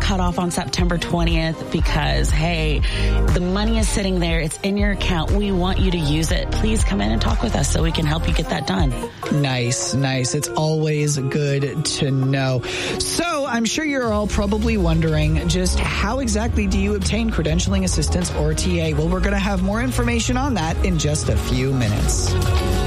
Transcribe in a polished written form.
cutoff on September 20th because, hey, the money is sitting there. It's in your account. We want you to use it. Please come in and talk with us so we can help you get that done. Nice. It's always good to know. So I'm sure you're all probably wondering just how exactly do you obtain credentialing assistance or TA? Well, we're going to have more information on that in just a few minutes.